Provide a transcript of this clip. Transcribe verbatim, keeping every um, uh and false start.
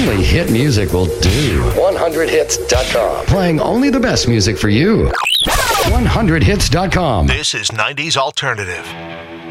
Only hit music will do. one hundred hits dot com. Playing only the best music for you. one hundred hits dot com. This is nineties Alternative.